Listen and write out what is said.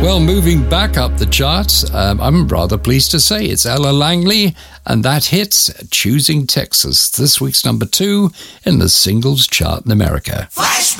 Well, moving back up the charts, I'm rather pleased to say it's Ella Langley, and that hits Choosing Texas, this week's number 2 in the singles chart in America. Flashback!